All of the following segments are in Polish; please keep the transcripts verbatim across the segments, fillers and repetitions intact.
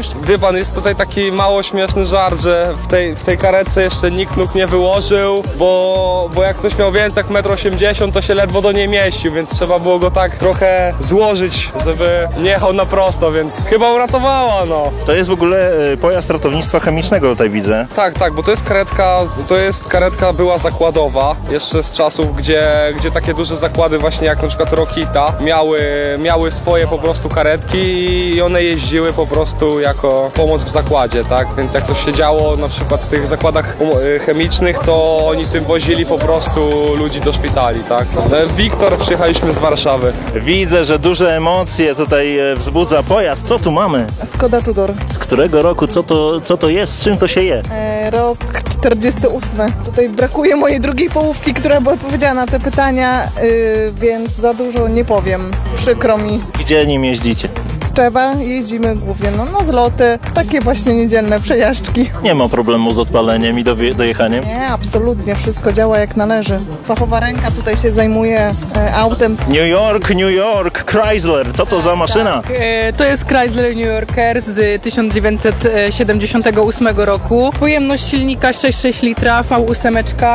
puść. Wie pan, jest tutaj taki mało śmieszny żart, że w tej, w tej karetce jeszcze nikt nóg nie wyłożył, bo, bo jak ktoś miał więcej jak metr osiemdziesiąt, to się ledwo do niej mieścił, więc trzeba było go tak trochę złożyć, żeby nie jechał na prosto, więc chyba uratowała, no. To jest w ogóle pojazd ratownictwa chemicznego, tutaj widzę. Tak, tak, bo to jest karetka, to jest karetka była zakładowa, jeszcze z czasów, gdzie, gdzie takie duże zakłady właśnie jak na przykład Rokita miały, miały swoje po prostu karetki i one jeździły po prostu jako pomoc w zakładzie, tak, więc jak coś się działo na przykład w tych zakładach chemicznych, to oni tym wozili po prostu ludzi do szpitali, tak. Wiktor, przyjechaliśmy z Warszawy. Widzę, że duże emocje tutaj wzbudza pojazd. Co tu mamy? Skoda Tudor. Z którego roku? Co to, co to jest? Z czym to się je? E, rok czterdziesty ósmy. Tutaj brakuje mojej drugiej połówki, która by odpowiedziała na te pytania, yy, więc za dużo nie powiem. Przykro mi. Gdzie nim jeździcie? Z Tczewa jeździmy głównie no, na zloty, takie właśnie niedzielne przejażdżki. Nie ma problemu z odpaleniem i dowie- dojechaniem? Nie, absolutnie. Wszystko działa jak należy. Fachowa ręka tutaj się zajmuje e, autem. New York, New York, Chrysler. Co to za maszyna? Tak, e, to jest Chrysler New Yorker z tysiąc dziewięćset siedemdziesiątego ósmego roku. Pojemność silnika sześć przecinek sześć litra, V osiem.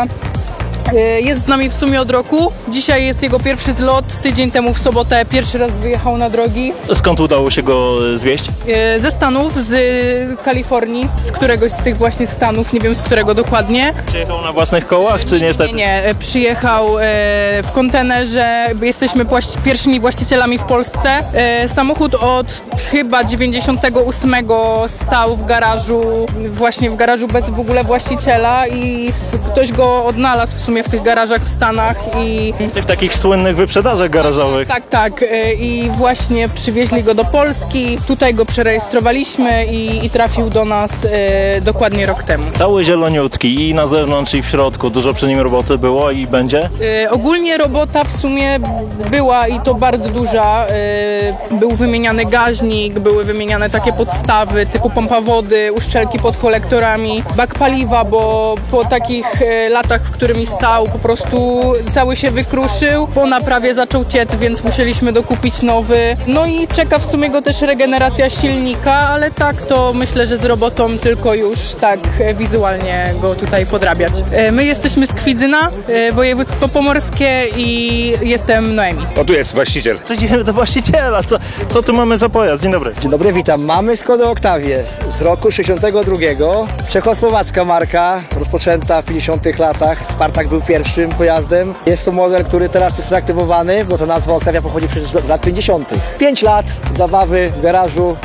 Jest z nami w sumie od roku. Dzisiaj jest jego pierwszy zlot. Tydzień temu w sobotę pierwszy raz wyjechał na drogi. Skąd udało się go zwieść? Ze Stanów, z Kalifornii, z któregoś z tych właśnie stanów, nie wiem z którego dokładnie. Przyjechał na własnych kołach, czy niestety? Nie, nie, przyjechał w kontenerze. Jesteśmy właści- pierwszymi właścicielami w Polsce. Samochód od chyba dziewięćdziesiątego ósmego stał w garażu, właśnie w garażu bez w ogóle właściciela i ktoś go odnalazł w sumie w tych garażach w Stanach i... W tych takich słynnych wyprzedażach garażowych. Tak, tak. I właśnie przywieźli go do Polski, tutaj go przerejestrowaliśmy i, i trafił do nas e, dokładnie rok temu. Cały zieloniutki i na zewnątrz i w środku. Dużo przy nim roboty było i będzie? E, ogólnie robota w sumie była i to bardzo duża. E, był wymieniany gaźnik, były wymieniane takie podstawy typu pompa wody, uszczelki pod kolektorami, bak paliwa, bo po takich e, latach, w którymi stał, po prostu cały się wykruszył, po naprawie zaczął ciec, więc musieliśmy dokupić nowy. No i czeka w sumie go też regeneracja silnika, ale tak to myślę, że z robotą tylko już tak wizualnie go tutaj podrabiać. My jesteśmy z Kwidzyna, województwo pomorskie i jestem Noemi. O, tu jest właściciel. Co idziemy do właściciela? Co, co tu mamy za pojazd? Dzień dobry. Dzień dobry, witam. Mamy Skodę Octavię z roku sześćdziesiątego drugiego. Czechosłowacka marka, rozpoczęta w pięćdziesiątych latach. Spartak był pierwszym pojazdem. Jest to model, który teraz jest reaktywowany, bo ta nazwa Octavia pochodzi przecież z lat pięćdziesiątych. Pięć lat zabawy w garażu,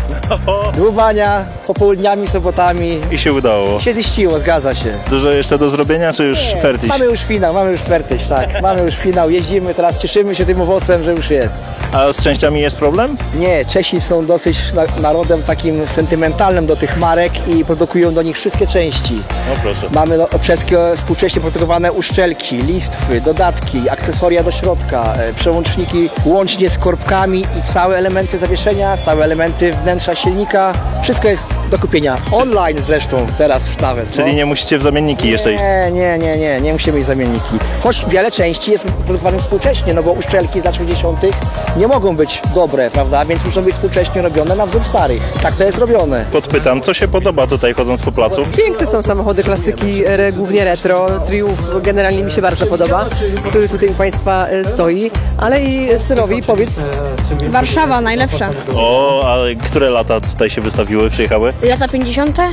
dłubania popołudniami, sobotami. I się udało. Się ziściło, zgadza się. Dużo jeszcze do zrobienia, czy już fertyś? Mamy już finał, mamy już fertyś, tak. Mamy już finał, jeździmy, teraz cieszymy się tym owocem, że już jest. A z częściami jest problem? Nie, Czesi są dosyć na- narodem takim sentymentalnym do tych marek i produkują do nich wszystkie części. No proszę. Mamy no, czeskie współcześnie produkowane uszczelki, listwy, dodatki, akcesoria do środka, e, przełączniki łącznie z korbkami i całe elementy zawieszenia, całe elementy wnętrza silnika. Wszystko jest do kupienia. Online zresztą teraz już nawet. Czyli no. nie musicie w zamienniki jeszcze iść? Nie, nie, nie, nie, nie musimy mieć zamienniki. Choć wiele części jest produkowanych współcześnie, no bo uszczelki z lat dziewięćdziesiątych nie mogą być dobre, prawda? Więc muszą być współcześnie robione na wzór starych. Tak to jest robione. Podpytam, co się podoba tutaj chodząc po placu? Piękne są samochody klasyki, re, głównie retro. Triumf generalnie mi się bardzo podoba, który tutaj u Państwa e, stoi. Ale i synowi powiedz, Warszawa najlepsza. O, ale które lata tutaj się wystawiły, przyjechały? Lata pięćdziesiąte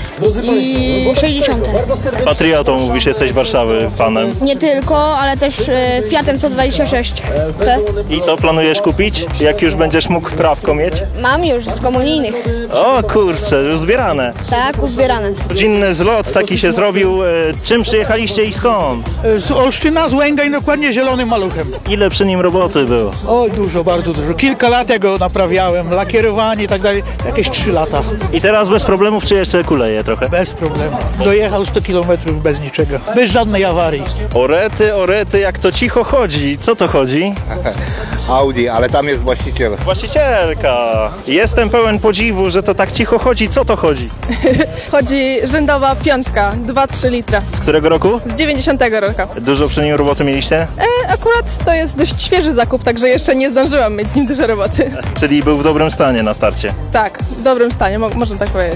i sześćdziesiąte. Patriotą mówisz, jesteś Warszawy fanem. Nie tylko, ale też e, Fiatem sto dwadzieścia sześć. P. I co planujesz kupić, jak już będziesz mógł prawko mieć? Mam już z komunijnych. O kurczę, już zbierane. Tak, uzbierane. Rodzinny zlot taki się zrobił. E, Czym przyjechaliście i skąd? Z Olsztyna, z Łęgań, dokładnie zielonym maluchem. Ile przy nim roboty było? O, dużo, bardzo dużo. Kilka lat ja go naprawiałem, lakierowanie i tak dalej. Jakieś trzy lata. I teraz bez problemów, czy jeszcze kuleje trochę? Bez problemu. Dojechał sto kilometrów bez niczego. Bez żadnej awarii. Orety, orety, jak to cicho chodzi. Co to chodzi? Audi, ale tam jest właściciel. Właścicielka. Jestem pełen podziwu, że to tak cicho chodzi. Co to chodzi? Chodzi rzędowa piątka, dwa trzy litra, Z którego roku? z dziewięćdziesiątego roku. Dużo przy nim roboty mieliście? E, akurat to jest dość świeży zakup, także jeszcze nie zdążyłam mieć z nim dużo roboty. Czyli był w dobrym stanie na starcie. Tak, w dobrym stanie, mo- można tak powiedzieć.